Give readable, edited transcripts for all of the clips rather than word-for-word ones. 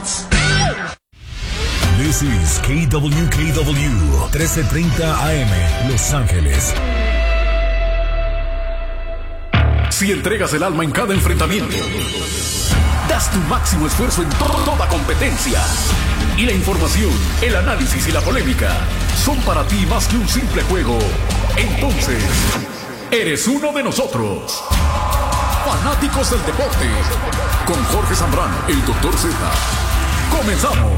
Sports. This is KWKW 1330 AM, Los Ángeles. Si entregas el alma en cada enfrentamiento, das tu máximo esfuerzo en toda competencia, y la información, el análisis y la polémica son para ti más que un simple juego, entonces eres uno de nosotros. Fanáticos del deporte, con Jorge Zambrano, el Dr. Z. Comenzamos.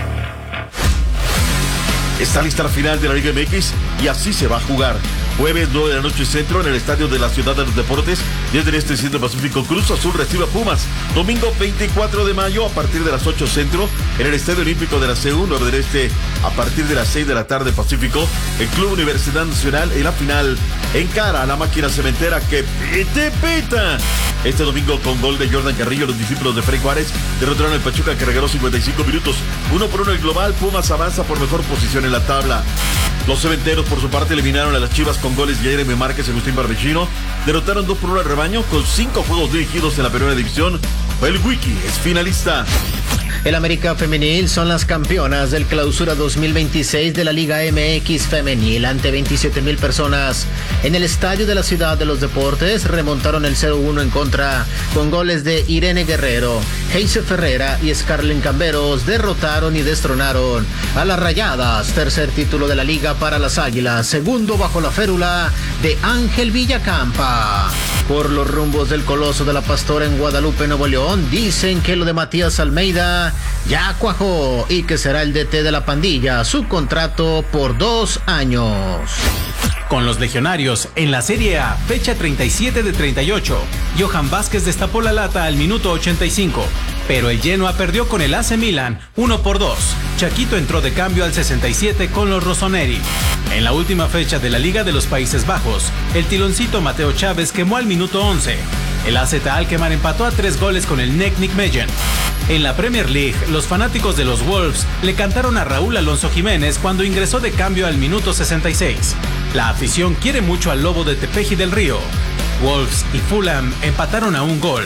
Está lista la final de la Liga MX y así se va a jugar. Jueves 9 de la noche centro en el estadio de la Ciudad de los Deportes. Desde el este Centro Pacífico, Cruz Azul recibe a Pumas. Domingo 24 de mayo a partir de las 8 centro en el Estadio Olímpico de la CU, 9 del este a partir de las 6 de la tarde Pacífico. El Club Universidad Nacional en la final encara a la máquina cementera que pita. Este domingo con gol de Jordan Carrillo, los discípulos de Fray Juárez derrotaron al Pachuca que regaló 55 minutos. 1-1 el global. Pumas avanza por mejor posición en la tabla. Los cementeros por su parte eliminaron a las Chivas con goles de Jeremy Márquez y Agustín Barbechino. Derrotaron 2-1 al Rebaño con 5 juegos dirigidos en la primera división. El Wiki es finalista. El América Femenil son las campeonas del Clausura 2026 de la Liga MX Femenil ante 27,000 personas. En el estadio de la Ciudad de los Deportes remontaron el 0-1 en contra con goles de Irene Guerrero, Heise Ferreira y Scarlett Camberos. Derrotaron y destronaron a las Rayadas, tercer título de la liga para las Águilas, segundo bajo la férula de Ángel Villacampa. Por los rumbos del Coloso de la Pastora en Guadalupe, Nuevo León, dicen que lo de Matías Almeida ya cuajó y que será el DT de la pandilla, su contrato por 2 años. Con los legionarios en la Serie A, fecha 37 de 38, Johan Vázquez destapó la lata al minuto 85, pero el Genoa perdió con el AC Milan 1-2. Chaquito entró de cambio al 67 con los rossoneri. En la última fecha de la Liga de los Países Bajos, el tiloncito Mateo Chávez quemó al minuto 11. El AZ Alkmaar empató a 3 goles con el NEC Nijmegen. En la Premier League, los fanáticos de los Wolves le cantaron a Raúl Alonso Jiménez cuando ingresó de cambio al minuto 66. La afición quiere mucho al Lobo de Tepeji del Río. Wolves y Fulham empataron a 1 gol.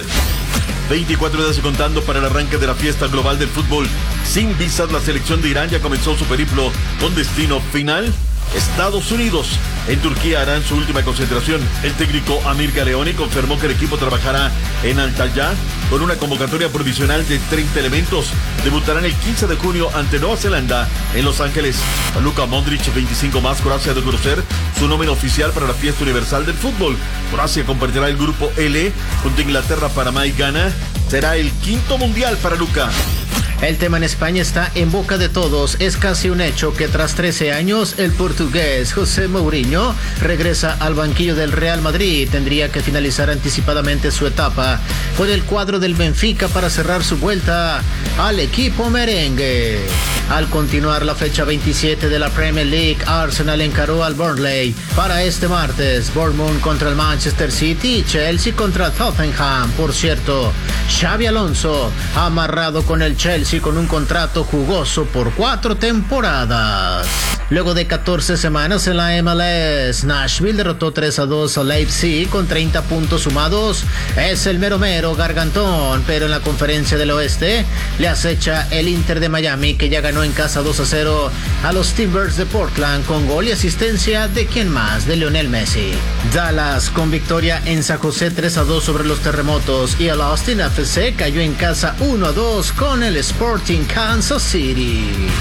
24 días y contando para el arranque de la fiesta global del fútbol. Sin visas, la selección de Irán ya comenzó su periplo con destino final Estados Unidos. En Turquía harán su última concentración. El técnico Amir Galeoni confirmó que el equipo trabajará en Antalya con una convocatoria provisional de 30 elementos. Debutarán el 15 de junio ante Nueva Zelanda en Los Ángeles. Luka Modric, 25 más, Croacia de conocer su nómina oficial para la fiesta universal del fútbol. Croacia compartirá el grupo L junto a Inglaterra, Panamá y Ghana. Será el 5º mundial para Luka. El tema en España está en boca de todos. Es casi un hecho que tras 13 años el portugués José Mourinho regresa al banquillo del Real Madrid. Tendría que finalizar anticipadamente su etapa con el cuadro del Benfica para cerrar su vuelta al equipo merengue. Al continuar la fecha 27 de la Premier League, Arsenal encaró al Burnley para este martes. Bournemouth contra el Manchester City y Chelsea contra Tottenham. Por cierto, Xabi Alonso amarrado con el Chelsea con un contrato jugoso por 4 temporadas. Luego de 14 semanas en la MLS, Nashville derrotó 3-2 a Leipzig con 30 puntos sumados. Es el mero gargantón, pero en la Conferencia del Oeste le acecha el Inter de Miami, que ya ganó en casa 2-0 a los Timbers de Portland con gol y asistencia de quién más, de Lionel Messi. Dallas con victoria en San José 3-2 sobre los Terremotos, y el Austin FC cayó en casa 1-2 con el Sporting Kansas City.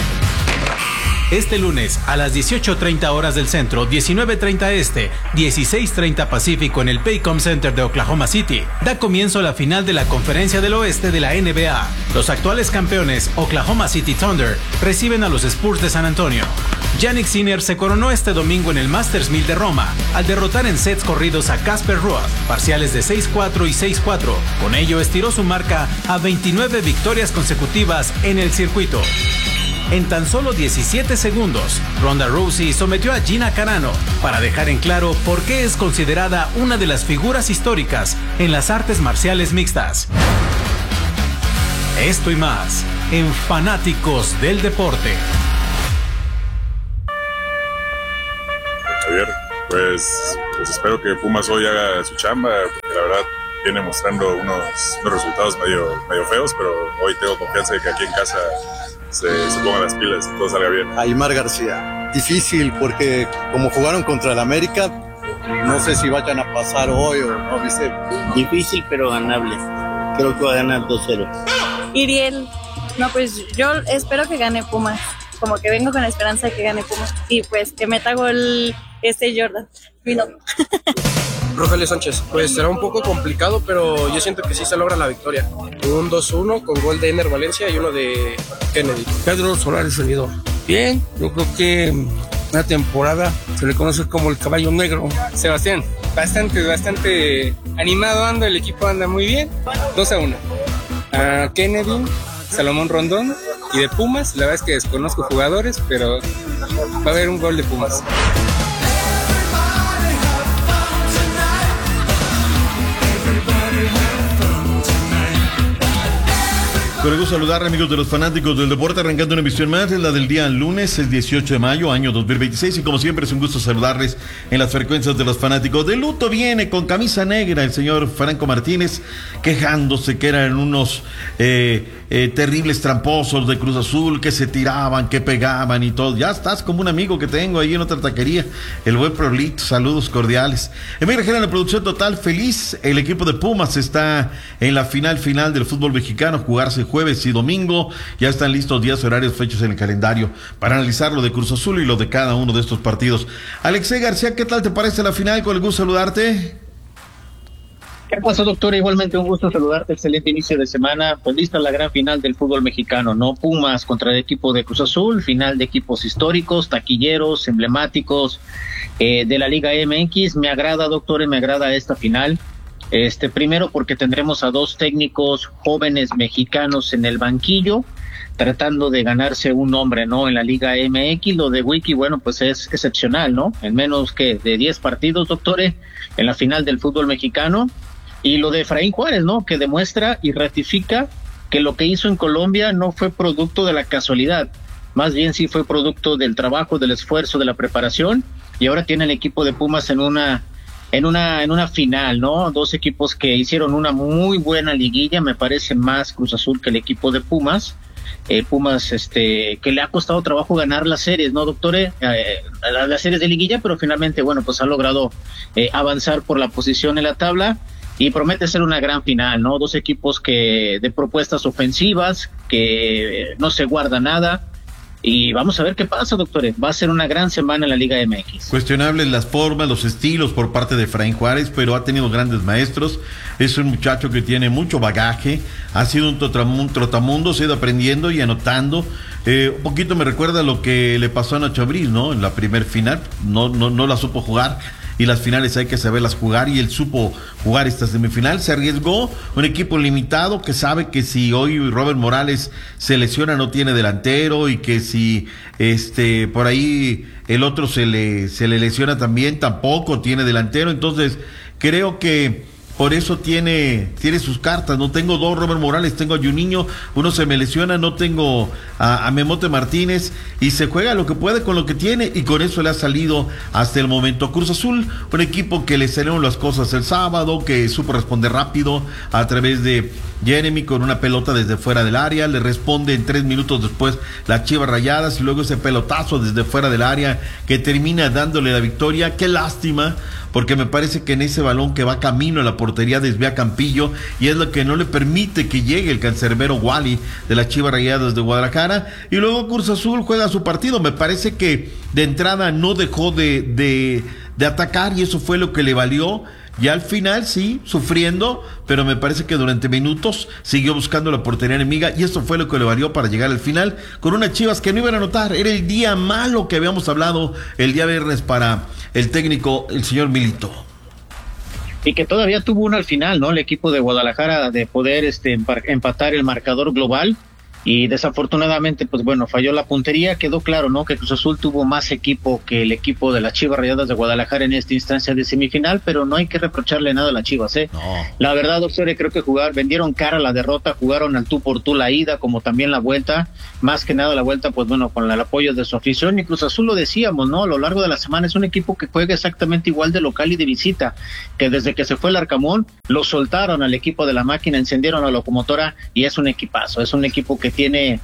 Este lunes a las 18:30 horas del centro, 19:30 este, 16:30 pacífico en el Paycom Center de Oklahoma City, da comienzo la final de la Conferencia del Oeste de la NBA. Los actuales campeones, Oklahoma City Thunder, reciben a los Spurs de San Antonio. Yannick Sinner se coronó este domingo en el Masters 1000 de Roma, al derrotar en sets corridos a Casper Ruud, parciales de 6-4 y 6-4. Con ello estiró su marca a 29 victorias consecutivas en el circuito. En tan solo 17 segundos, Ronda Rousey sometió a Gina Carano para dejar en claro por qué es considerada una de las figuras históricas en las artes marciales mixtas. Esto y más en Fanáticos del Deporte. Javier, pues espero que Pumas hoy haga su chamba, porque la verdad viene mostrando unos resultados medio feos, pero hoy tengo confianza de que aquí en casa se pongan las pilas y todo salga bien. Aymar García, difícil porque como jugaron contra el América, no sé si vayan a pasar hoy o no, ¿viste? Difícil pero ganable. Creo que va a ganar 2-0. Iriel, no, pues yo espero que gane Pumas. Como que vengo con la esperanza de que gane Pumas. Y pues que meta gol Jordan. Vino. Rogelio Sánchez, pues será un poco complicado, pero yo siento que sí se logra la victoria. Un 2-1 con gol de Ener Valencia y uno de Kennedy. Pedro Solari Seguidor. Bien, yo creo que una temporada se le conoce como el caballo negro. Sebastián, bastante animado anda, el equipo anda muy bien. 2-1. A Kennedy, Salomón Rondón y de Pumas, la verdad es que desconozco jugadores, pero va a haber un gol de Pumas. Con gusto saludarle, amigos de los fanáticos del deporte, arrancando una emisión más, es la del día lunes, el 18 de mayo, año 2026, y como siempre es un gusto saludarles en las frecuencias de los fanáticos. De luto viene con camisa negra el señor Franco Martínez, quejándose que eran unos terribles tramposos de Cruz Azul, que se tiraban, que pegaban y todo. Ya estás como un amigo que tengo ahí en otra taquería, el buen Prolito, saludos cordiales. En Miguel General, la producción total, feliz, el equipo de Pumas está en la final del fútbol mexicano, jugarse jueves y domingo, ya están listos días, horarios, fechas en el calendario para analizar lo de Cruz Azul y lo de cada uno de estos partidos. Alexei García, ¿qué tal te parece la final? Con el gusto de saludarte. ¿Qué pasó, doctor? Igualmente un gusto saludarte, excelente inicio de semana, pues lista la gran final del fútbol mexicano, ¿no? Pumas contra el equipo de Cruz Azul, final de equipos históricos, taquilleros, emblemáticos de la Liga MX. Me agrada, doctor, y me agrada esta final. Primero porque tendremos a dos técnicos jóvenes mexicanos en el banquillo, tratando de ganarse un nombre, ¿no? En la Liga MX, lo de Wiki, bueno, pues es excepcional, ¿no? En menos que de 10 partidos, doctores, en la final del fútbol mexicano. Y lo de Efraín Juárez, ¿no? Que demuestra y ratifica que lo que hizo en Colombia no fue producto de la casualidad, más bien sí fue producto del trabajo, del esfuerzo, de la preparación, y ahora tiene el equipo de Pumas en una final, ¿no? Dos equipos que hicieron una muy buena liguilla, me parece más Cruz Azul que el equipo de Pumas. Pumas, que le ha costado trabajo ganar las series, ¿no, doctores? Las series de liguilla, pero finalmente, bueno, pues ha logrado avanzar por la posición en la tabla y promete ser una gran final, ¿no? Dos equipos que de propuestas ofensivas, que no se guarda nada. Y vamos a ver qué pasa, doctores. Va a ser una gran semana en la Liga MX. Cuestionables las formas, los estilos por parte de Efraín Juárez, pero ha tenido grandes maestros. Es un muchacho que tiene mucho bagaje. Ha sido un trotamundo, se ha ido aprendiendo y anotando. Un poquito me recuerda lo que le pasó a Nacho Ambriz, ¿no? En la primer final, no la supo jugar. Y las finales hay que saberlas jugar, y él supo jugar esta semifinal. Se arriesgó, un equipo limitado que sabe que si hoy Robert Morales se lesiona no tiene delantero, y que si por ahí el otro se le lesiona también, tampoco tiene delantero. Entonces creo que por eso tiene sus cartas. No tengo dos Robert Morales, tengo a Juninho, uno se me lesiona, no tengo a Memote Martínez, y se juega lo que puede con lo que tiene, y con eso le ha salido hasta el momento. Cruz Azul, un equipo que le salieron las cosas el sábado, que supo responder rápido a través de Jeremy con una pelota desde fuera del área, le responde en 3 minutos después las Chivas Rayadas, y luego ese pelotazo desde fuera del área que termina dándole la victoria. Qué lástima, porque me parece que en ese balón que va camino a la portería desvía Campillo, y es lo que no le permite que llegue el cancerbero Wally de las Chivas Rayadas de Guadalajara. Y luego Cruz Azul juega su partido. Me parece que de entrada no dejó de atacar, y eso fue lo que le valió. Y al final sí, sufriendo, pero me parece que durante minutos siguió buscando la portería enemiga, y eso fue lo que le valió para llegar al final con unas Chivas que no iban a anotar. Era el día malo que habíamos hablado el día viernes para el técnico, el señor Milito. Y que todavía tuvo uno al final, ¿no? El equipo de Guadalajara, de poder empatar el marcador global. y desafortunadamente, pues bueno, falló la puntería. Quedó claro, ¿no?, que Cruz Azul tuvo más equipo que el equipo de las Chivas Rayadas de Guadalajara en esta instancia de semifinal, pero no hay que reprocharle nada a las Chivas, ¿eh? No. La verdad, doctor, creo que vendieron cara a la derrota, jugaron al tú por tú la ida, como también la vuelta, más que nada la vuelta, pues bueno, con el apoyo de su afición. Y Cruz Azul, lo decíamos, ¿no?, a lo largo de la semana es un equipo que juega exactamente igual de local y de visita, que desde que se fue el Arcamón, lo soltaron al equipo de la máquina, encendieron la locomotora y es un equipazo, es un equipo que tiene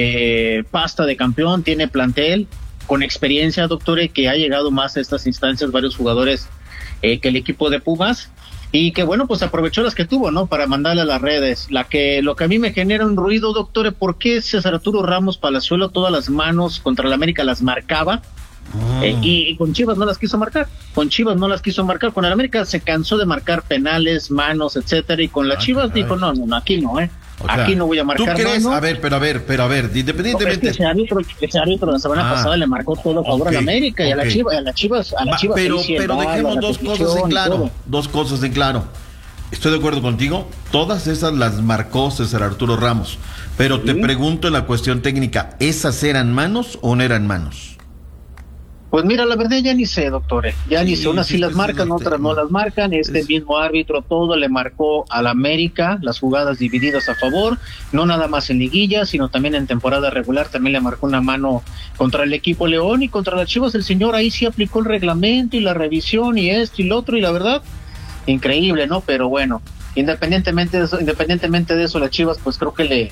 pasta de campeón, tiene plantel con experiencia, doctor, que ha llegado más a estas instancias varios jugadores que el equipo de Pumas, y que bueno, pues aprovechó las que tuvo, ¿no?, para mandarle a las redes. Lo que a mí me genera un ruido, doctor, ¿por qué César Arturo Ramos Palazuelo todas las manos contra el América las marcaba? Y con Chivas no las quiso marcar. Con el América se cansó de marcar penales, manos, etcétera, y con las Chivas dijo, no, aquí no, o sea, aquí no voy a marcar. ¿Tú crees? Mano. A ver, independientemente. No, es que ese árbitro la semana pasada le marcó todo a favor a la América y a la Chivas. Pero dejemos dos cosas en claro. Estoy de acuerdo contigo. Todas esas las marcó César Arturo Ramos. Pero te pregunto en la cuestión técnica, ¿esas eran manos o no eran manos? Pues mira, la verdad ya ni sé, doctores, ni sé, unas sí las marcan, otras no las marcan. Mismo árbitro todo le marcó al América, las jugadas divididas a favor, no nada más en liguilla, sino también en temporada regular, también le marcó una mano contra el equipo León, y contra las Chivas el señor ahí sí aplicó el reglamento y la revisión y esto y lo otro, y la verdad, increíble, ¿no? Pero bueno, independientemente de eso, las Chivas pues creo que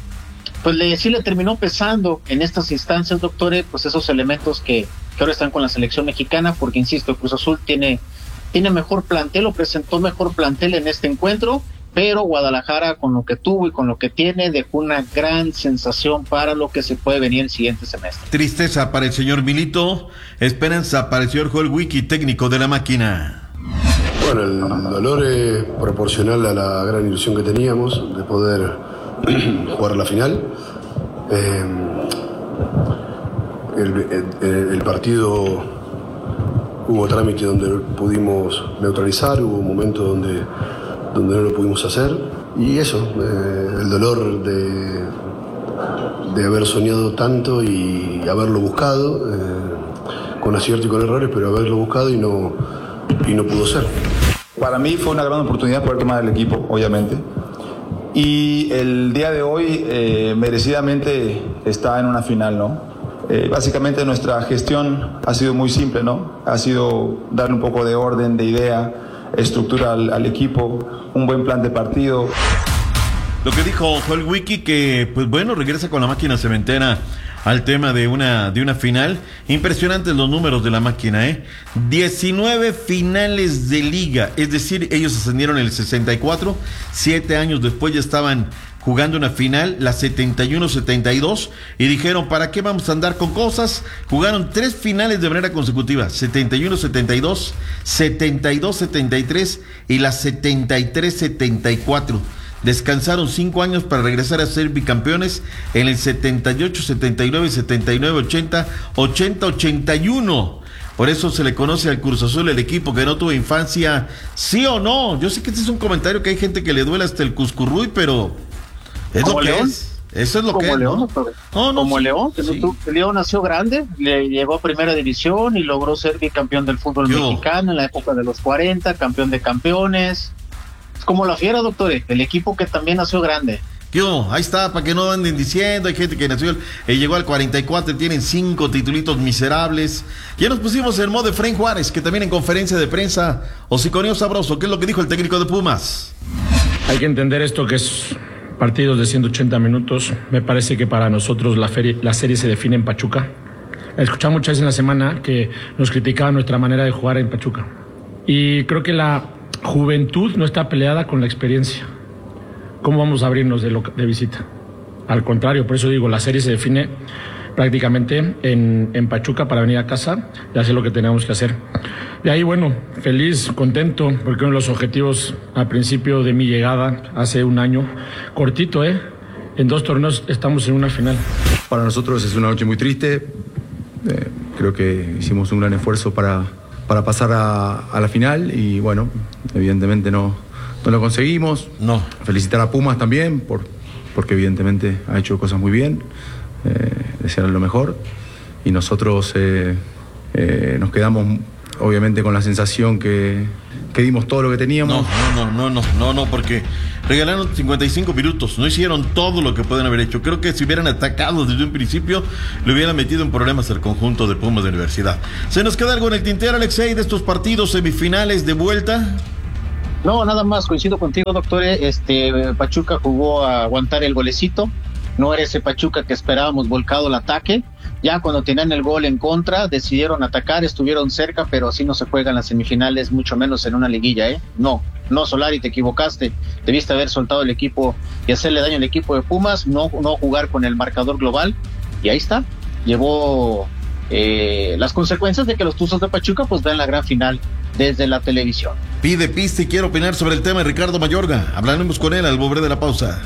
sí le terminó pesando en estas instancias, doctores, pues esos elementos que ahora están con la selección mexicana, porque insisto, Cruz Azul tiene mejor plantel, o presentó mejor plantel en este encuentro, pero Guadalajara, con lo que tuvo y con lo que tiene, dejó una gran sensación para lo que se puede venir el siguiente semestre. Tristeza para el señor Milito, esperanza para el señor Joel Wiki, técnico de la máquina. Bueno, el dolor es proporcional a la gran ilusión que teníamos de poder jugar la final. El partido hubo trámite donde pudimos neutralizar, hubo momentos donde no lo pudimos hacer, y eso, el dolor de haber soñado tanto y haberlo buscado, con acierto y con errores, pero haberlo buscado y no pudo ser. Para mí fue una gran oportunidad poder tomar el equipo, obviamente. Y el día de hoy merecidamente está en una final, ¿no? Básicamente nuestra gestión ha sido muy simple, ¿no? Ha sido darle un poco de orden, de idea, estructura al equipo, un buen plan de partido. Lo que dijo Joel Wiki, que pues bueno, regresa con la máquina cementera al tema de una final. Impresionantes los números de la máquina, 19 finales de liga, es decir, ellos ascendieron en el 64, 7 años después ya estaban jugando una final, la 71-72, y dijeron, ¿para qué vamos a andar con cosas? Jugaron 3 finales de manera consecutiva, 71-72, 72-73 y la 73-74. Descansaron 5 años para regresar a ser bicampeones en el 78, 79, 79, 80, 80, 81. Por eso se le conoce al Cruz Azul el equipo que no tuvo infancia, ¿sí o no? Yo sé que este es un comentario que hay gente que le duele hasta el cuscurruy, pero es lo que León es. Eso es lo que es, León, ¿no? Como León, sí. León nació grande, le llegó a primera división y logró ser bicampeón del fútbol mexicano en la época de los 40, campeón de campeones. Es como la Fiera, doctor, el equipo que también nació grande. Ahí está, para que no anden diciendo, hay gente que nació, llegó al 44, tienen 5 titulitos miserables. Ya nos pusimos en modo Efraín Juárez, que también en conferencia de prensa, hociconeo sabroso, ¿qué es lo que dijo el técnico de Pumas? Hay que entender esto, que es partidos de 180 minutos. Me parece que para nosotros la serie se define en Pachuca. Escuchamos muchas veces en la semana que nos criticaban nuestra manera de jugar en Pachuca. Y creo que la juventud no está peleada con la experiencia. ¿Cómo vamos a abrirnos de visita? Al contrario, por eso digo, la serie se define prácticamente en Pachuca para venir a casa y hacer lo que tenemos que hacer. De ahí, bueno, feliz, contento, porque uno de los objetivos al principio de mi llegada, hace un año, cortito, en 2 torneos estamos en una final. Para nosotros es una noche muy triste. Creo que hicimos un gran esfuerzo para pasar a la final y, bueno, evidentemente no lo conseguimos. No. Felicitar a Pumas también por porque evidentemente ha hecho cosas muy bien, desearle lo mejor, y nosotros nos quedamos obviamente con la sensación que dimos todo lo que teníamos. No, porque regalaron 55 minutos, no hicieron todo lo que pueden haber hecho. Creo que si hubieran atacado desde un principio, le hubieran metido en problemas al conjunto de Pumas de Universidad. ¿Se nos queda algo en el tintero, Alexei, de estos partidos semifinales de vuelta? No, nada más, coincido contigo, doctor. Pachuca jugó a aguantar el golecito. No era ese Pachuca que esperábamos volcado al ataque. Ya cuando tenían el gol en contra, decidieron atacar, estuvieron cerca, pero así no se juegan las semifinales, mucho menos en una liguilla, ¿eh? No, Solari, te equivocaste. Debiste haber soltado el equipo y hacerle daño al equipo de Pumas, no jugar con el marcador global. Y ahí está, llevó las consecuencias de que los Tuzos de Pachuca pues vean la gran final desde la televisión. Pide pista y quiero opinar sobre el tema de Ricardo Mayorga. Hablaremos con él al volver de la pausa.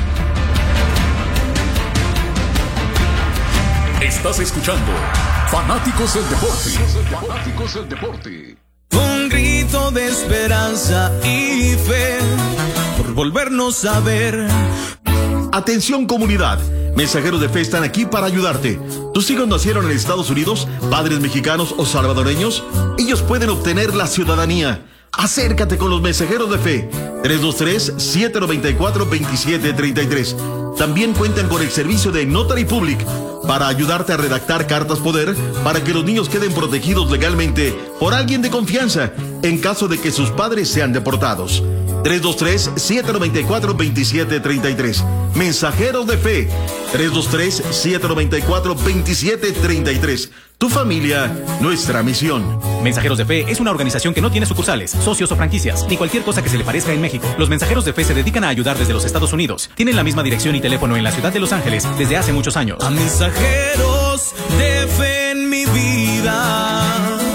Estás escuchando Fanáticos del Deporte. Fanáticos del Deporte. Un grito de esperanza y fe por volvernos a ver. Atención, comunidad. Mensajeros de Fe están aquí para ayudarte. ¿Tus hijos nacieron en Estados Unidos, padres mexicanos o salvadoreños? Ellos pueden obtener la ciudadanía. Acércate con los Mensajeros de Fe. 323-794-2733. También cuentan con el servicio de Notary Public para ayudarte a redactar cartas poder para que los niños queden protegidos legalmente por alguien de confianza en caso de que sus padres sean deportados. 323-794-2733. Mensajeros de Fe. 323-794-2733. Tu familia, nuestra misión. Mensajeros de Fe es una organización que no tiene sucursales, socios o franquicias, ni cualquier cosa que se le parezca en México. Los Mensajeros de Fe se dedican a ayudar desde los Estados Unidos. Tienen la misma dirección y teléfono en la ciudad de Los Ángeles desde hace muchos años. A mensajeros de fe en mi vida.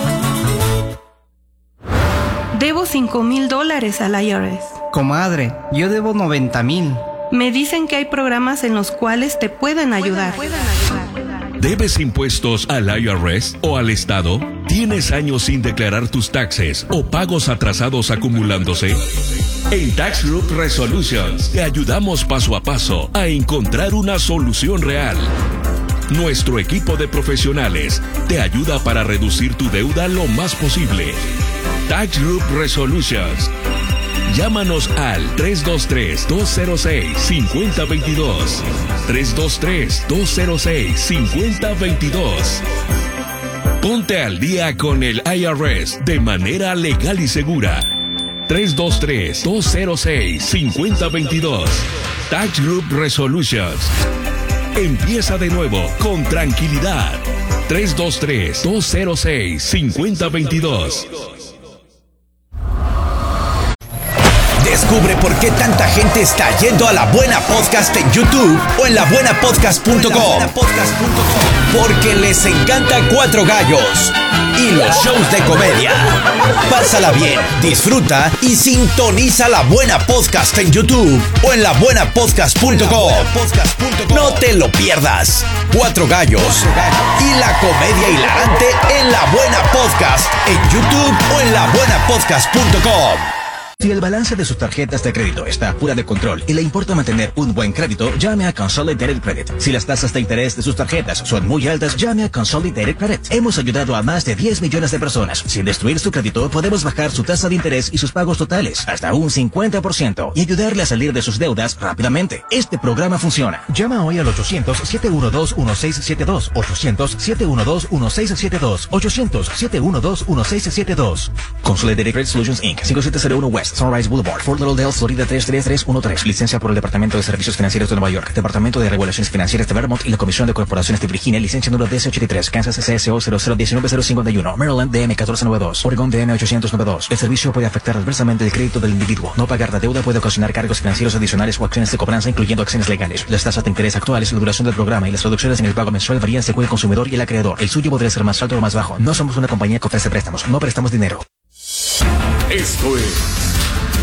Debo $5,000 al IRS. Comadre, yo debo 90,000. Me dicen que hay programas en los cuales te pueden ayudar. ¿Debes impuestos al IRS o al Estado? ¿Tienes años sin declarar tus taxes o pagos atrasados acumulándose? En Tax Group Resolutions te ayudamos paso a paso a encontrar una solución real. Nuestro equipo de profesionales te ayuda para reducir tu deuda lo más posible. Tax Group Resolutions. Llámanos al 323-206-5022. 323-206-5022. Ponte al día con el IRS de manera legal y segura. 323-206-5022. Tax Group Resolutions. Empieza de nuevo con tranquilidad. 323-206-5022. Descubre por qué tanta gente está yendo a La Buena Podcast en YouTube o en labuenapodcast.com. Porque les encanta Cuatro Gallos y los shows de comedia. Pásala bien, disfruta y sintoniza La Buena Podcast en YouTube o en labuenapodcast.com. No te lo pierdas. Cuatro Gallos y la comedia hilarante en La Buena Podcast en YouTube o en labuenapodcast.com. Si el balance de sus tarjetas de crédito está fuera de control y le importa mantener un buen crédito, llame a Consolidated Credit. Si las tasas de interés de sus tarjetas son muy altas, llame a Consolidated Credit. Hemos ayudado a más de 10 millones de personas. Sin destruir su crédito, podemos bajar su tasa de interés y sus pagos totales hasta un 50% y ayudarle a salir de sus deudas rápidamente. Este programa funciona. Llama hoy al 800-712-1672. 800-712-1672. 800-712-1672. Consolidated Credit Solutions Inc. 5701 West Sunrise Boulevard, Fort Lauderdale, Florida 33313. Licencia por el Departamento de Servicios Financieros de Nueva York, Departamento de Regulaciones Financieras de Vermont y la Comisión de Corporaciones de Virginia. Licencia número DC83, Kansas CSO 0019051, Maryland DM 1492, Oregon DM 892. El servicio puede afectar adversamente el crédito del individuo. No pagar la deuda puede ocasionar cargos financieros adicionales o acciones de cobranza, incluyendo acciones legales. Las tasas de interés actuales, la duración del programa y las reducciones en el pago mensual varían según el consumidor y el acreedor. El suyo podría ser más alto o más bajo. No somos una compañía que ofrece préstamos. No prestamos dinero. Esto es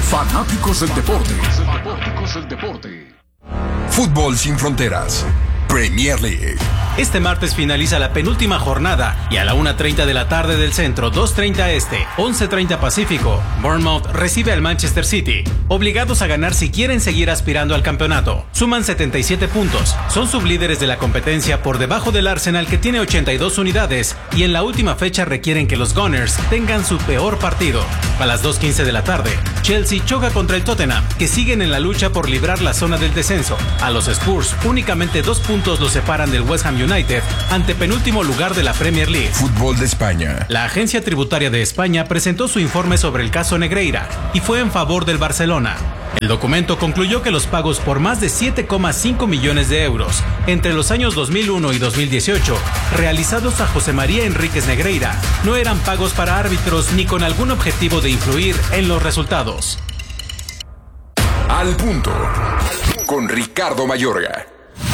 Fanáticos del Deporte. Fanáticos del Deporte. Fútbol sin fronteras. Premier League. Este martes finaliza la penúltima jornada y a la 1:30 de la tarde del centro, 2:30 este, 11:30 pacífico, Bournemouth recibe al Manchester City, obligados a ganar si quieren seguir aspirando al campeonato. Suman 77 puntos, son sublíderes de la competencia por debajo del Arsenal que tiene 82 unidades y en la última fecha requieren que los Gunners tengan su peor partido. A las 2:15 de la tarde, Chelsea choca contra el Tottenham, que siguen en la lucha por librar la zona del descenso. A los Spurs únicamente 2 puntos los separan del West Ham United, ante penúltimo lugar de la Premier League. Fútbol de España. La Agencia Tributaria de España presentó su informe sobre el caso Negreira y fue en favor del Barcelona. El documento concluyó que los pagos por más de 7,5 millones de euros entre los años 2001 y 2018 realizados a José María Enríquez Negreira no eran pagos para árbitros ni con algún objetivo de influir en los resultados. Al punto, con Ricardo Mayorga.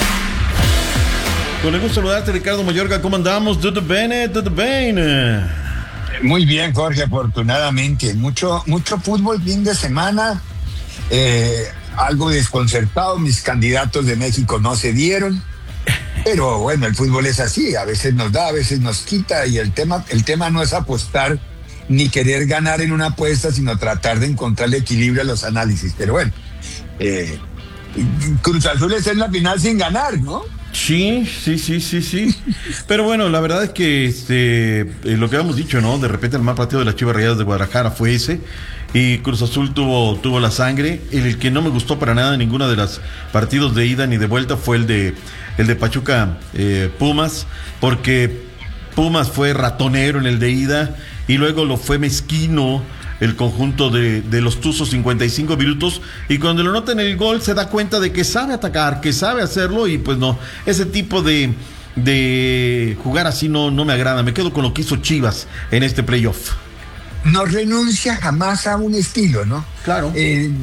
Con el gusto de saludarte, Ricardo Mayorga. ¿Cómo andamos? Tutto bene, tutto bene. Muy bien, Jorge, afortunadamente. Mucho fútbol fin de semana. Algo desconcertado. Mis candidatos de México no se dieron. Pero bueno, el fútbol es así. A veces nos da, a veces nos quita. Y el tema no es apostar ni querer ganar en una apuesta, sino tratar de encontrarle equilibrio a los análisis. Pero bueno, Cruz Azul está en la final sin ganar, ¿no? Sí. Pero bueno, la verdad es que lo que habíamos dicho, ¿no? De repente el mal partido de las Chivas Rayadas de Guadalajara fue ese. Y Cruz Azul tuvo la sangre. El que no me gustó para nada en ninguno de los partidos de ida ni de vuelta fue el de Pachuca Pumas, porque Pumas fue ratonero en el de ida y luego lo fue mezquino el conjunto de los Tuzos 55 minutos, y cuando lo nota en el gol se da cuenta de que sabe atacar, que sabe hacerlo, y pues no, ese tipo de jugar así no me agrada. Me quedo con lo que hizo Chivas en este playoff. No renuncia jamás a un estilo, ¿no? Claro.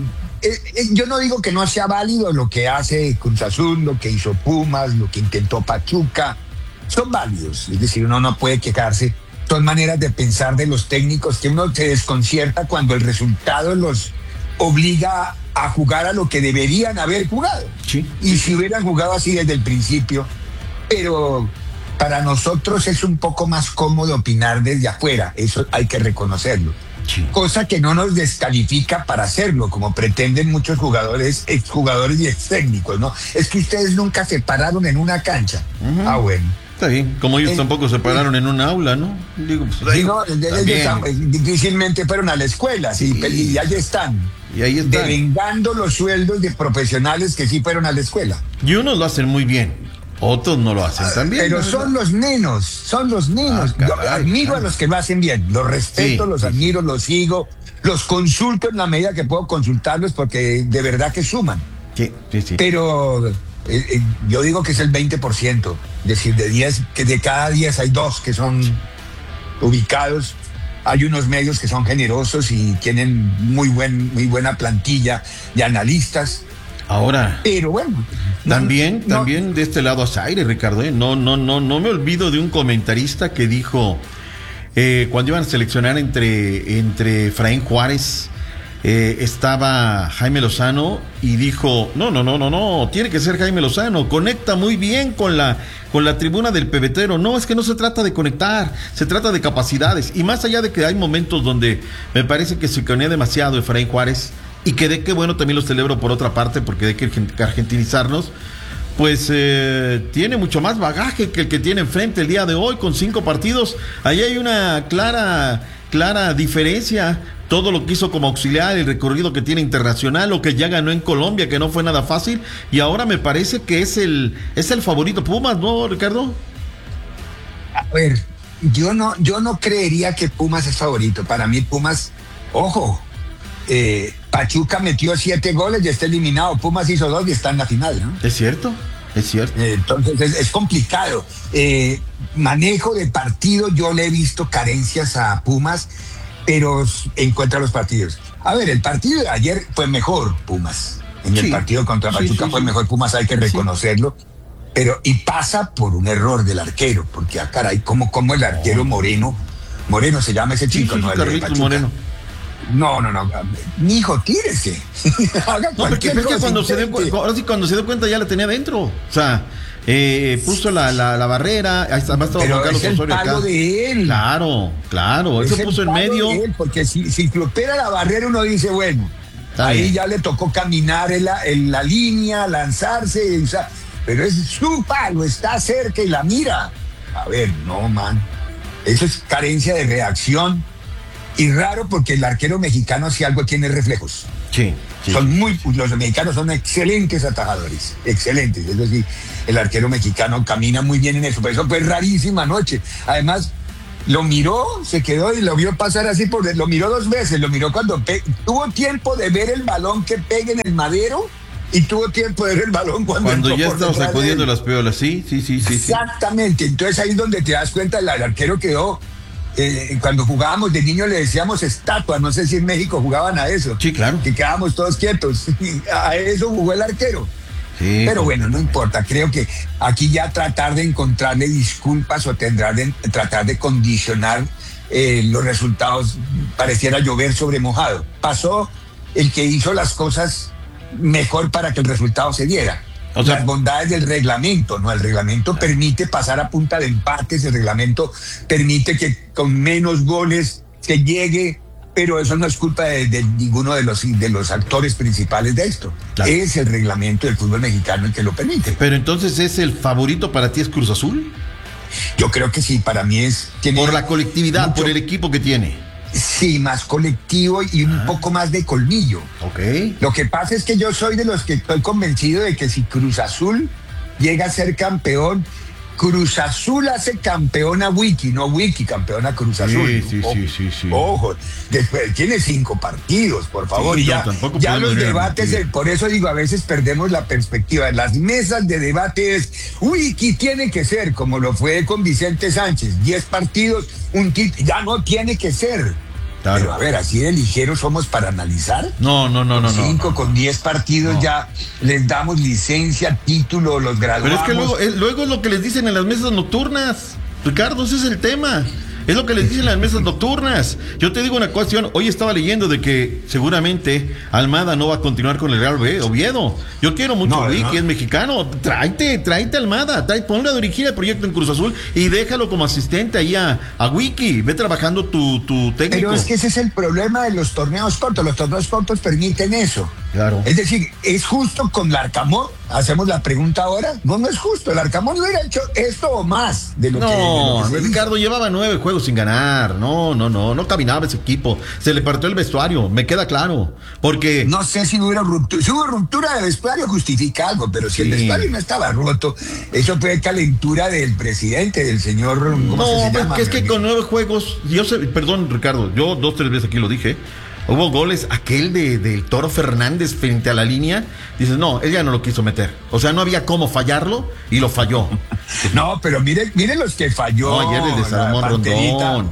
Yo no digo que no sea válido lo que hace Cruz Azul, lo que hizo Pumas, lo que intentó Pachuca. Son válidos, es decir, uno no puede quejarse. Son maneras de pensar de los técnicos que uno se desconcierta cuando el resultado los obliga a jugar a lo que deberían haber jugado. Sí. Y si hubieran jugado así desde el principio. Pero para nosotros es un poco más cómodo opinar desde afuera, eso hay que reconocerlo. Sí. Cosa que no nos descalifica para hacerlo, como pretenden muchos jugadores, exjugadores y extécnicos, ¿no? Es que ustedes nunca se pararon en una cancha. Uh-huh. Ah, bueno. Está bien, como ellos tampoco se pararon en un aula, ¿no? Digo, pues ahí, difícilmente fueron a la escuela, sí. Y ahí están. Devengando los sueldos de profesionales que sí fueron a la escuela. Y unos lo hacen muy bien, otros no lo hacen tan bien. Pero son los menos. Yo admiro a los que lo hacen bien, los respeto, los admiro, los sigo, los consulto en la medida que puedo consultarlos porque de verdad que suman. Sí. Pero yo digo que es el 20%, es decir, de cada 10 hay 2 que son ubicados. Hay unos medios que son generosos y tienen muy buena plantilla de analistas. Ahora, pero bueno, también de este lado a Zaire, Ricardo, no me olvido de un comentarista que dijo cuando iban a seleccionar entre Efraín Juárez, estaba Jaime Lozano, y dijo no, tiene que ser Jaime Lozano, conecta muy bien con la tribuna del pebetero. No, es que no se trata de conectar, se trata de capacidades, y más allá de que hay momentos donde me parece que se conecta demasiado Efraín Juárez, y que qué bueno, también lo celebro por otra parte, porque hay que argentinizarnos, pues tiene mucho más bagaje que el que tiene enfrente el día de hoy, con 5 partidos. Ahí hay una clara diferencia. Todo lo que hizo como auxiliar, el recorrido que tiene internacional, lo que ya ganó en Colombia, que no fue nada fácil, y ahora me parece que es el favorito Pumas, ¿no, Ricardo? A ver, yo no creería que Pumas es favorito. Para mí Pumas, ojo, Pachuca metió 7 goles y está eliminado. Pumas hizo 2 y está en la final, ¿no? Es cierto. Entonces es complicado. Manejo de partido, yo le he visto carencias a Pumas, pero encuentra los partidos. A ver, el partido de ayer fue mejor Pumas. El partido contra Pachuca fue mejor Pumas, hay que reconocerlo. Pero, y pasa por un error del arquero, porque caray, como el arquero Moreno se llama ese chico, ¿no? Carlitos Moreno. No, mi hijo, tírese. No, porque es que cuando se dio cuenta ya la tenía dentro. O sea, puso la barrera, ahí está, más pero Carlos es el Osorio palo acá. de él. Claro, él se puso en medio. Él, porque si clopera la barrera, uno dice, bueno, ahí bien. Ya le tocó caminar en la línea, lanzarse, pero es su palo, está cerca y la mira. A ver, no, man. Eso es carencia de reacción. Y raro porque el arquero mexicano, si algo tiene reflejos. Sí. Los mexicanos son excelentes atajadores, excelentes. Es decir, el arquero mexicano camina muy bien en eso. Pero eso fue rarísima anoche. Además, lo miró, se quedó y lo vio pasar así lo miró 2 veces. Lo miró cuando tuvo tiempo de ver el balón que pega en el madero y tuvo tiempo de ver el balón cuando ya estaba sacudiendo las peolas. Sí. Exactamente. Entonces ahí es donde te das cuenta, el arquero quedó. Cuando jugábamos de niño le decíamos estatua, no sé si en México jugaban a eso. Sí, claro. Que quedábamos todos quietos. A eso jugó el arquero. Sí, pero bueno, no importa. Creo que aquí ya tratar de encontrarle disculpas o tratar de condicionar los resultados pareciera llover sobre mojado. Pasó el que hizo las cosas mejor para que el resultado se diera. O sea, las bondades del reglamento, ¿no? El reglamento permite pasar a punta de empates, el reglamento permite que con menos goles se llegue, pero eso no es culpa de ninguno de los actores principales de esto. Claro. Es el reglamento del fútbol mexicano el que lo permite. Pero entonces, ¿es el favorito para ti es Cruz Azul? Yo creo que sí, para mí es... Por la colectividad, por el equipo que tiene. Sí, más colectivo y un poco más de colmillo. Ok. Lo que pasa es que yo soy de los que estoy convencido de que si Cruz Azul llega a ser campeón, Cruz Azul hace campeón a Wiki, no Wiki campeón a Cruz Azul. Sí. Ojo, después tiene 5 partidos, por favor. Sí, y ya los debates, por eso digo, a veces perdemos la perspectiva. Las mesas de debate es, Wiki tiene que ser, como lo fue con Vicente Sánchez, 10 partidos, ya no tiene que ser. Claro. Pero a ver, así de ligeros somos para analizar. No. 5 con 10 partidos ya les damos licencia, título, los graduamos. Pero es que luego es lo que les dicen en las mesas nocturnas. Ricardo, ese es el tema. Es lo que les dicen en las mesas nocturnas. Yo te digo una cuestión. Hoy estaba leyendo de que seguramente Almada no va a continuar con el Real Oviedo. Yo quiero mucho a Wiki, es mexicano. Tráete Almada. Ponle a dirigir el proyecto en Cruz Azul y déjalo como asistente ahí a Wiki. Ve trabajando tu técnico. Pero es que ese es el problema de los torneos cortos. Los torneos cortos permiten eso. Claro. Es decir, ¿es justo con Larcamón? Hacemos la pregunta ahora. No es justo. Larcamón no hubiera hecho esto o más de lo que Ricardo llevaba 9 juegos sin ganar. No caminaba ese equipo. Se le partió el vestuario, me queda claro. Porque no sé si hubo ruptura. Si hubo ruptura de vestuario, justifica algo, pero si el vestuario no estaba roto, eso fue calentura del presidente, del señor. ¿Cómo se llama? Es que con 9 juegos, perdón, Ricardo, yo 2-3 veces aquí lo dije. Hubo goles, aquel del Toro Fernández frente a la línea. Dices, no, él ya no lo quiso meter. O sea, no había cómo fallarlo y lo falló. No, pero mire los que falló. No, ayer el de Salomón Rondón.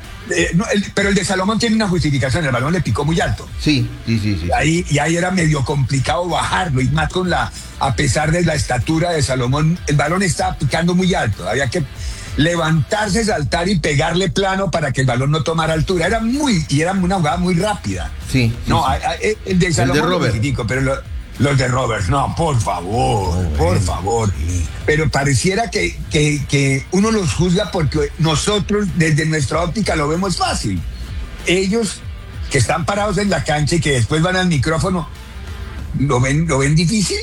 Pero el de Salomón tiene una justificación, el balón le picó muy alto. Sí. Ahí era medio complicado bajarlo, y más a pesar de la estatura de Salomón, el balón estaba picando muy alto. Había que levantarse, saltar y pegarle plano para que el balón no tomara altura. Era una jugada muy rápida. Sí. El de Salomón, el de Robert. Pero los de Robert, no, por favor. Pero pareciera que uno los juzga porque nosotros desde nuestra óptica lo vemos fácil. Ellos que están parados en la cancha y que después van al micrófono, ¿lo ven difícil?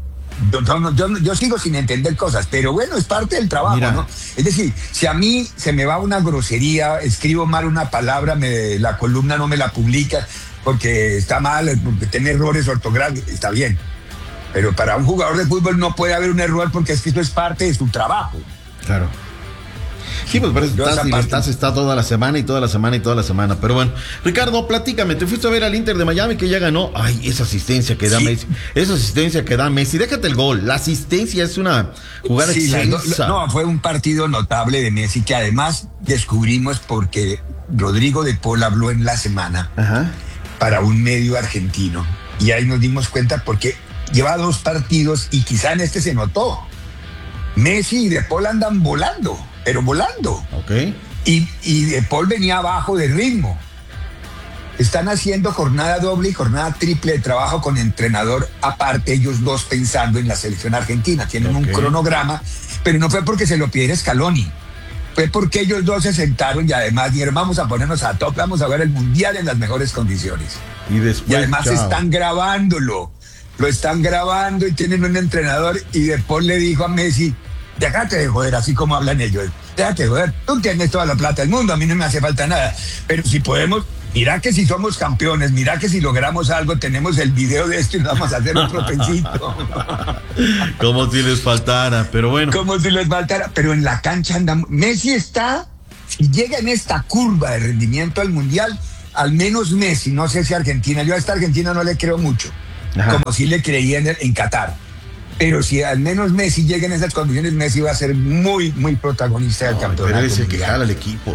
Yo sigo sin entender cosas, pero bueno, es parte del trabajo, ¿no? Es decir, si a mí se me va una grosería, escribo mal una palabra, la columna no me la publica porque está mal, porque tiene errores ortográficos, está bien. Pero para un jugador de fútbol no puede haber un error porque es que esto es parte de su trabajo. Claro. Sí, pues parece que está toda la semana. Pero bueno, Ricardo, platícame, te fuiste a ver al Inter de Miami que ya ganó. Ay, esa asistencia que da Messi. Déjate el gol. La asistencia es una jugada excelsa. No, fue un partido notable de Messi que además descubrimos porque Rodrigo de Paul habló en la semana para un medio argentino. Y ahí nos dimos cuenta porque lleva 2 partidos y quizá en este se notó. Messi y de Paul andan volando. Pero volando. Ok. Y de Paul venía abajo de ritmo. Están haciendo jornada doble y jornada triple de trabajo con entrenador aparte, ellos dos pensando en la selección argentina. Tienen un cronograma, pero no fue porque se lo pidiera Scaloni. Fue porque ellos dos se sentaron y además dijeron, vamos a ponernos a tope, vamos a ver el Mundial en las mejores condiciones. Y además están grabándolo. Lo están grabando y tienen un entrenador y después le dijo a Messi, déjate de joder, así como hablan ellos. Déjate de joder, tú tienes toda la plata del mundo, a mí no me hace falta nada. Pero si podemos, mira que si somos campeones, mira que si logramos algo, tenemos el video de esto y nos vamos a hacer otro pensito. Como si les faltara, pero bueno. Como si les faltara, pero en la cancha andamos. Messi está, si llega en esta curva de rendimiento al Mundial, al menos Messi, no sé si Argentina, yo a esta Argentina no le creo mucho. Como si le creía en Qatar. Pero si al menos Messi llega en esas condiciones, Messi va a ser muy, muy protagonista del campeonato. Pero él es el que jala al equipo.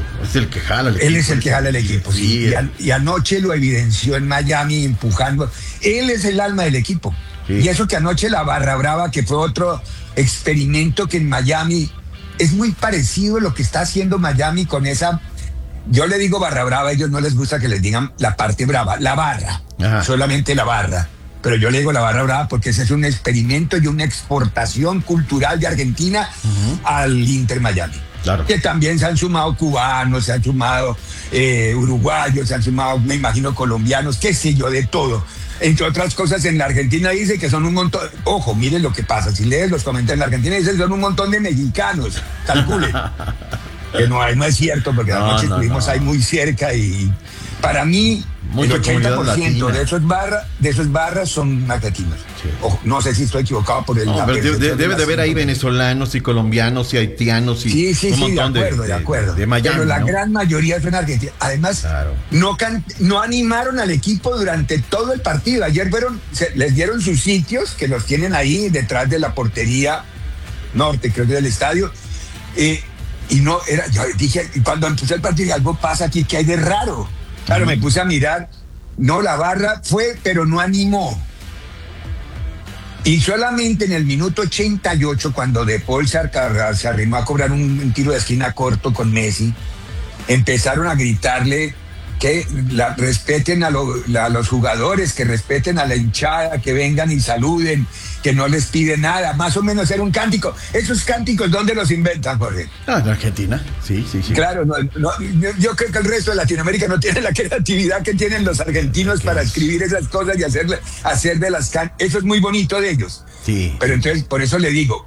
Él es el que jala al equipo, sí. Y anoche lo evidenció en Miami empujando. Él es el alma del equipo. Sí. Y eso que anoche la Barra Brava, que fue otro experimento que en Miami es muy parecido a lo que está haciendo Miami con esa... Yo le digo Barra Brava, a ellos no les gusta que les digan la parte brava, la barra, solamente la barra. Pero yo le digo la Barra Brava porque ese es un experimento y una exportación cultural de Argentina al Inter Miami. Claro. Que también se han sumado cubanos, se han sumado uruguayos, se han sumado, me imagino, colombianos, qué sé yo, de todo. Entre otras cosas, en la Argentina dice que son un montón... Ojo, miren lo que pasa. Si lees los comentarios en la Argentina, dicen que son un montón de mexicanos. Calculen. Que no es cierto, porque anoche estuvimos ahí muy cerca y para mí... El 80% de esos barras son argentinos. Sí. No sé si estoy equivocado por el... No, pero debe de haber ahí venezolanos y colombianos y haitianos y un montón de acuerdo. De Miami, pero la gran mayoría son argentinos. Además, no animaron al equipo durante todo el partido. Ayer les dieron sus sitios, que los tienen ahí detrás de la portería norte, creo que del estadio. Y no era... Yo dije, cuando empezó el partido, algo pasa aquí, ¿qué hay de raro? Claro, me puse a mirar. No, la Barra fue, pero no animó. Y solamente en el minuto 88, cuando De Paul se arrimó a cobrar un tiro de esquina corto con Messi, empezaron a gritarle que respeten a los jugadores, que respeten a la hinchada, que vengan y saluden, que no les pide nada. Más o menos era un cántico. Esos cánticos, ¿dónde los inventan, Jorge? En Argentina, sí. Claro, yo creo que el resto de Latinoamérica no tiene la creatividad que tienen los argentinos para escribir esas cosas y hacer de las eso es muy bonito de ellos. Sí. Pero entonces, por eso le digo,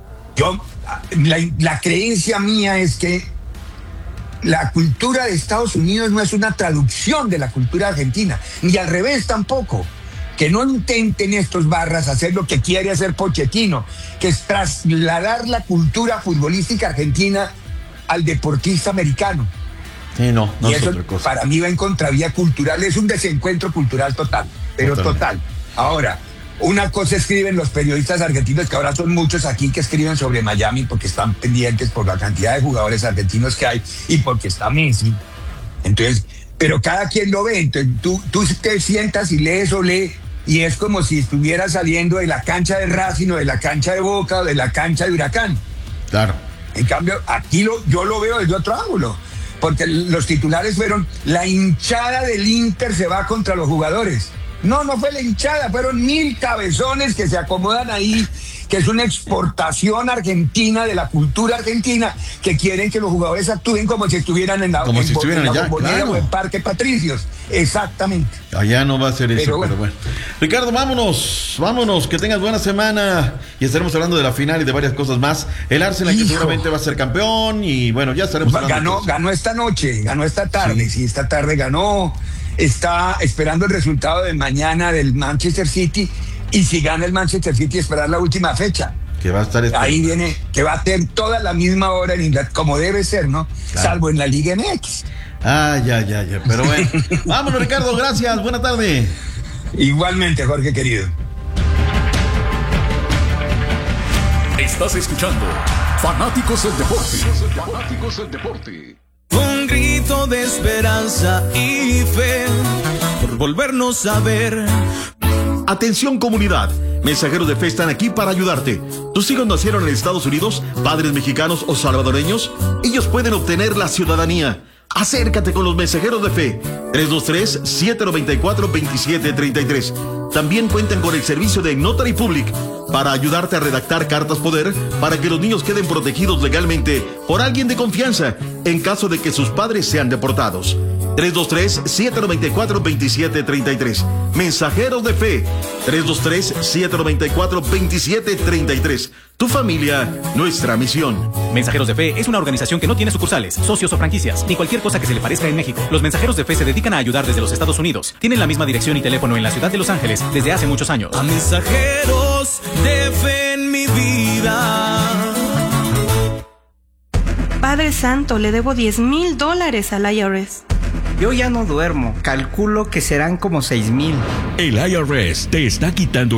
la creencia mía es que la cultura de Estados Unidos no es una traducción de la cultura argentina, ni al revés tampoco. Que no intenten estos barras hacer lo que quiere hacer Pochettino, que es trasladar la cultura futbolística argentina al deportista americano. Sí, no y es eso otra cosa. Para mí va en contravía cultural, es un desencuentro cultural total, pero total. Ahora, una cosa escriben los periodistas argentinos, que ahora son muchos aquí que escriben sobre Miami porque están pendientes por la cantidad de jugadores argentinos que hay y porque está Messi. Entonces, pero cada quien lo ve. Entonces, tú te sientas y lees o lee y es como si estuviera saliendo de la cancha de Racing o de la cancha de Boca o de la cancha de Huracán. Claro. En cambio, aquí yo lo veo desde otro ángulo, porque los titulares fueron: la hinchada del Inter se va contra los jugadores. No fue la hinchada, fueron 1000 cabezones que se acomodan ahí, que es una exportación argentina de la cultura argentina, que quieren que los jugadores actúen como si estuvieran en la Bombonera o en Parque Patricios. Exactamente. Allá no va a ser eso, pero bueno. Ricardo, vámonos, que tengas buena semana y estaremos hablando de la final y de varias cosas más. El Arsenal que seguramente va a ser campeón y bueno, ya estaremos hablando. Ganó esta noche, ganó esta tarde, sí, esta tarde ganó. Está esperando el resultado de mañana del Manchester City, y si gana el Manchester City, esperar la última fecha. Que va a estar ahí viene, que va a tener toda la misma hora en Inglaterra, como debe ser, ¿no? Claro. Salvo en la Liga MX. Ya. Pero bueno, vámonos, Ricardo, gracias, buena tarde. Igualmente, Jorge querido. Estás escuchando Fanáticos del Deporte. Un grito de esperanza y fe por volvernos a ver. Atención, comunidad, mensajeros de fe están aquí para ayudarte. ¿Tus hijos nacieron en Estados Unidos, padres mexicanos o salvadoreños? Ellos pueden obtener la ciudadanía. Acércate con los mensajeros de fe. 323-794-2733. También cuentan con el servicio de Notary Public para ayudarte a redactar cartas poder para que los niños queden protegidos legalmente por alguien de confianza en caso de que sus padres sean deportados. 323-794-2733. Mensajeros de fe. 323-794-2733. Tu familia, nuestra misión. Mensajeros de Fe es una organización que no tiene sucursales, socios o franquicias, ni cualquier cosa que se le parezca en México. Los Mensajeros de Fe se dedican a ayudar desde los Estados Unidos. Tienen la misma dirección y teléfono en la ciudad de Los Ángeles desde hace muchos años. A mensajeros de fe en mi vida. Padre Santo, le debo $10,000 al IRS. Yo ya no duermo. Calculo que serán como 6,000. El IRS te está quitando